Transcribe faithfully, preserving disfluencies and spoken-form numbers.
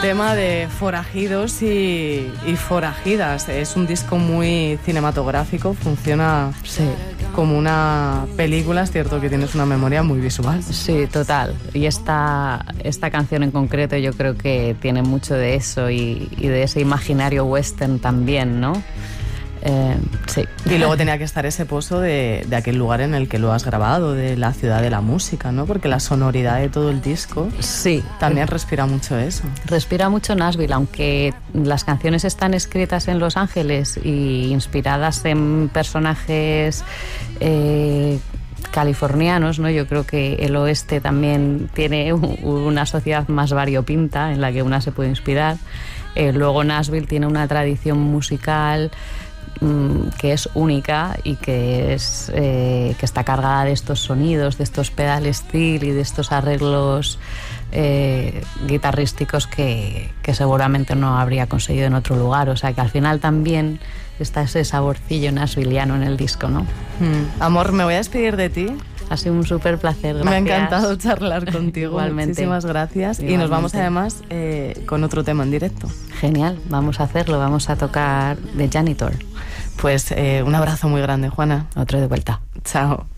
tema de forajidos y, y forajidas. Es un disco muy cinematográfico, funciona Sí. como una película. Es cierto que tienes una memoria muy visual. Sí, total. Y esta, esta canción en concreto yo creo que tiene mucho de eso y, y de ese imaginario western también, ¿no? Eh, sí. Y luego tenía que estar ese pozo de, de aquel lugar en el que lo has grabado, de la ciudad de la música, ¿no? Porque la sonoridad de todo el disco Sí. también respira mucho eso. Respira mucho Nashville, aunque las canciones están escritas en Los Ángeles y inspiradas en personajes eh, californianos, ¿no? Yo creo que el oeste también tiene una sociedad más variopinta en la que una se puede inspirar. Eh, luego Nashville tiene una tradición musical que es única y que es eh, que está cargada de estos sonidos, de estos pedal steel y de estos arreglos eh, guitarrísticos que, que seguramente no habría conseguido en otro lugar. O sea que al final también está ese saborcillo nashvilliano en el disco, ¿no? Mm. Amor, me voy a despedir de ti. Ha sido un súper placer, gracias. Me ha encantado charlar contigo. Igualmente. Muchísimas gracias. Igualmente. Y nos vamos además eh, con otro tema en directo. Genial, vamos a hacerlo, vamos a tocar The Janitor. Pues eh, un abrazo muy grande, Juana. Otro de vuelta. Chao.